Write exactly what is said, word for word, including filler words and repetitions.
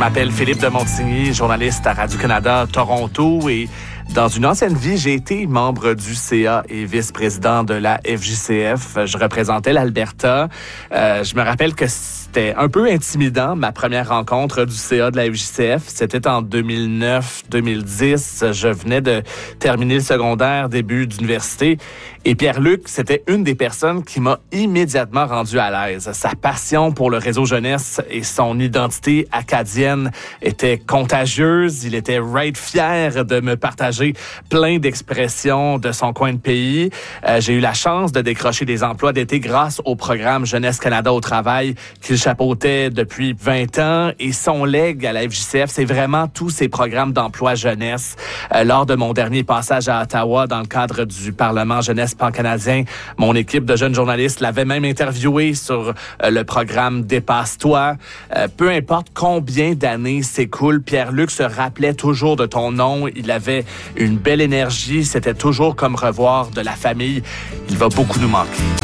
m'appelle Philippe de Montigny, journaliste à Radio-Canada Toronto et dans une ancienne vie, j'ai été membre du C A et vice-président de la F J C F. Je représentais l'Alberta. Euh, je me rappelle que c'était un peu intimidant, ma première rencontre du C A de la F J C F. C'était en deux mille neuf deux mille dix. Je venais de terminer le secondaire, début d'université. Et Pierre-Luc, c'était une des personnes qui m'a immédiatement rendu à l'aise. Sa passion pour le réseau jeunesse et son identité acadienne étaient contagieuses. Il était right fier de me partager plein d'expressions de son coin de pays. Euh, j'ai eu la chance de décrocher des emplois d'été grâce au programme Jeunesse Canada au travail qu'il chapeautait depuis vingt ans. Et son legs à la F J C F, c'est vraiment tous ces programmes d'emploi jeunesse. Euh, lors de mon dernier passage à Ottawa dans le cadre du Parlement jeunesse pan-canadien, mon équipe de jeunes journalistes l'avait même interviewé sur euh, le programme Dépasse-toi. Euh, peu importe combien d'années s'écoulent, Pierre-Luc se rappelait toujours de ton nom. Il avait une belle énergie. C'était toujours comme revoir de la famille. Il va beaucoup nous manquer.